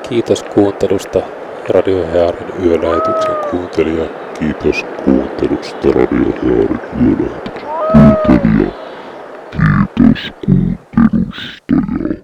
Kiitos kuuntelusta Radio Hearin yölähetyksen kuuntelija. Kiitos kuuntelusta Radio Hearin yölähetyksen kuuntelija.